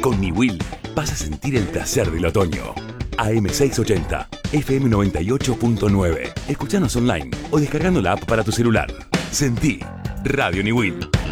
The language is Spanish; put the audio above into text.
Con Niwil vas a sentir el placer del otoño. AM680, FM 98.9. Escuchanos online o descargando la app para tu celular. Sentí Radio Niwil.